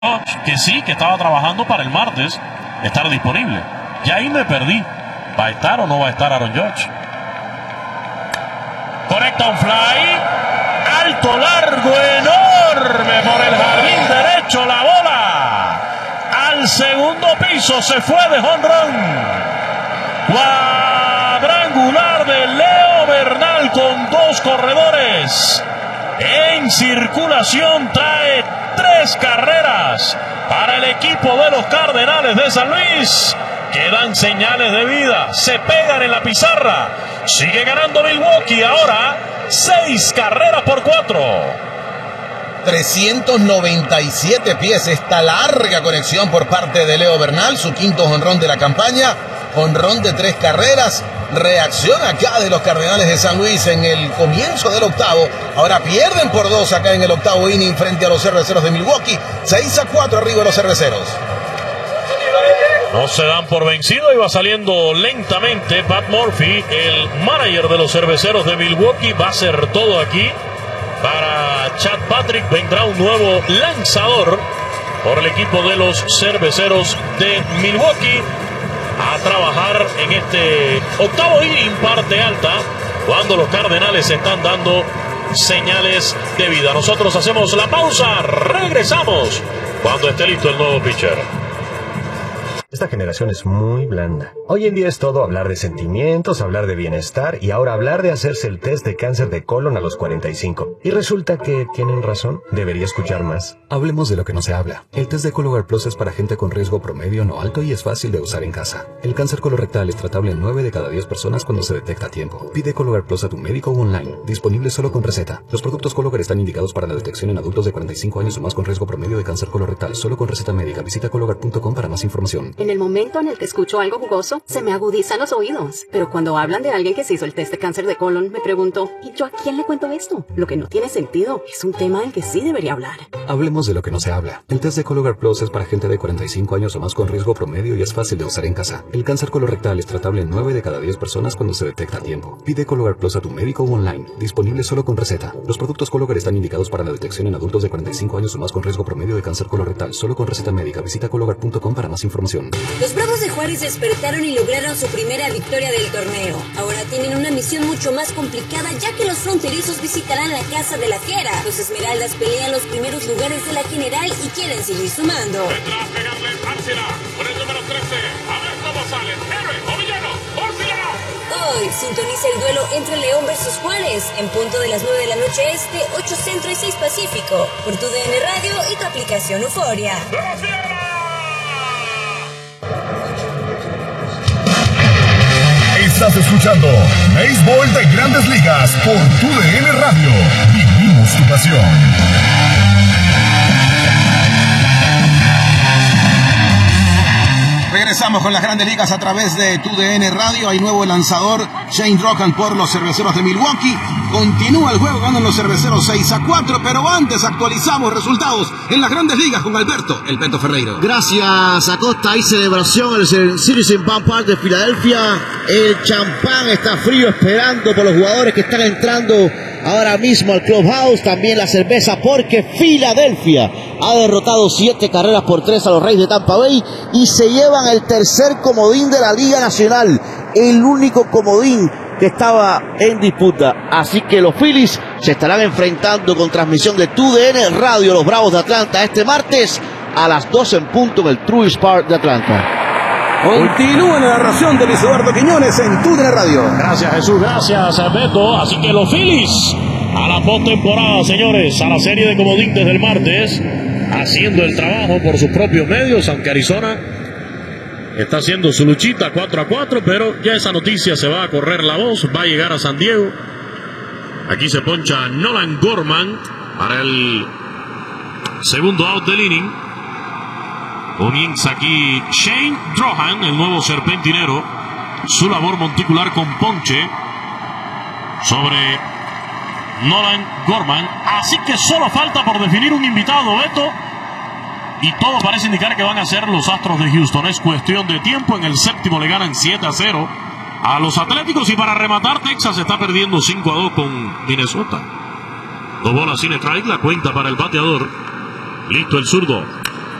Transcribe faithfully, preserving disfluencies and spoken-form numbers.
que sí, que estaba trabajando para el martes estar disponible. Y ahí me perdí. ¿Va a estar o no va a estar Aaron Judge? Conecta un fly. Alto, largo, enorme por el jardín derecho. La bola al segundo piso. Se fue de jonrón. Cuadrangular de Leo Bernal con dos corredores en circulación. Trae tres carreras para el equipo de los Cardenales de San Luis. Quedan señales de vida. Se pegan en la pizarra. Sigue ganando Milwaukee. Ahora seis carreras por cuatro. trescientos noventa y siete pies. Esta larga conexión por parte de Leo Bernal. Su quinto jonrón de la campaña. Jonrón de tres carreras. Reacción acá de los Cardenales de San Luis en el comienzo del octavo. Ahora pierden por dos acá en el octavo inning frente a los Cerveceros de Milwaukee. seis a cuatro arriba los Cerveceros. No se dan por vencido y va saliendo lentamente Pat Murphy, el manager de los Cerveceros de Milwaukee. Va a hacer todo aquí para Chad Patrick. Vendrá un nuevo lanzador por el equipo de los Cerveceros de Milwaukee a trabajar en este octavo inning, parte alta, cuando los Cardenales están dando señales de vida. Nosotros hacemos la pausa, regresamos cuando esté listo el nuevo pitcher. Esta generación es muy blanda. Hoy en día es todo hablar de sentimientos, hablar de bienestar y ahora hablar de hacerse el test de cáncer de colon a los cuarenta y cinco. Y resulta que tienen razón. Debería escuchar más. Hablemos de lo que no se habla. El test de Cologuard Plus es para gente con riesgo promedio no alto y es fácil de usar en casa. El cáncer colorectal es tratable en nueve de cada diez personas cuando se detecta a tiempo. Pide Cologuard Plus a tu médico o online. Disponible solo con receta. Los productos Cologuard están indicados para la detección en adultos de cuarenta y cinco años o más con riesgo promedio de cáncer colorectal. Solo con receta médica. Visita cologuard punto com para más información. En el momento en el que escucho algo jugoso, se me agudizan los oídos. Pero cuando hablan de alguien que se hizo el test de cáncer de colon, me pregunto, ¿y yo a quién le cuento esto? Lo que no tiene sentido. Es un tema del que sí debería hablar. Hablemos de lo que no se habla. El test de Cologuard Plus es para gente de cuarenta y cinco años o más con riesgo promedio y es fácil de usar en casa. El cáncer colorectal es tratable en nueve de cada diez personas cuando se detecta a tiempo. Pide Cologuard Plus a tu médico o online. Disponible solo con receta. Los productos Cologuard están indicados para la detección en adultos de cuarenta y cinco años o más con riesgo promedio de cáncer colorectal. Solo con receta médica. Visita cologuard punto com para más información. Los Bravos de Juárez despertaron y lograron su primera victoria del torneo. Ahora tienen una misión mucho más complicada, ya que los fronterizos visitarán la casa de la fiera. Los Esmeraldas pelean los primeros lugares de la general y quieren seguir sumando. Vendrá a pegarle Arcila con el número trece. A ver cómo sale. Héroe o villano. ¡Arcila! Hoy sintoniza el duelo entre León versus Juárez en punto de las nueve de la noche este, ocho centro y seis pacífico, por tu D N Radio y tu aplicación Euforia. Estás escuchando Béisbol de Grandes Ligas por tu D N Radio. Vivimos tu pasión. Regresamos con las Grandes Ligas a través de tu D N Radio. Hay nuevo lanzador, Shane Drohan por los Cerveceros de Milwaukee. Continúa el juego, ganan los Cerveceros seis a cuatro, pero antes actualizamos resultados en las Grandes Ligas con Alberto, el Beto Ferreiro. Gracias, Acosta. Hay celebración en el Citizen Bank Park de Filadelfia. El champán está frío esperando por los jugadores que están entrando ahora mismo al Clubhouse. También la cerveza, porque Filadelfia ha derrotado siete carreras por tres a los Reyes de Tampa Bay y se llevan el tercer comodín de la Liga Nacional, el único comodín que estaba en disputa. Así que los Phillies se estarán enfrentando con transmisión de tu D N Radio, los Bravos de Atlanta, este martes a las doce en punto en el Truist Park de Atlanta. Continúa la narración de Luis Eduardo Quiñones en tu D N Radio. Gracias, Jesús, gracias, Beto. Así que los Phillies a la postemporada, señores, a la serie de comodín desde el martes, haciendo el trabajo por sus propios medios, aunque Arizona está haciendo su luchita cuatro a cuatro, pero ya esa noticia se va a correr la voz, va a llegar a San Diego. Aquí se poncha Nolan Gorman para el segundo out del inning. Comienza aquí Shane Drohan, el nuevo serpentinero, su labor monticular con ponche sobre Nolan Gorman. Así que solo falta por definir un invitado, Beto, y todo parece indicar que van a ser los Astros de Houston. Es cuestión de tiempo. En el séptimo le ganan siete a cero a los Atléticos, y para rematar, Texas está perdiendo cinco a dos con Minnesota. Dos bolas sin strike, la cuenta para el bateador. Listo el zurdo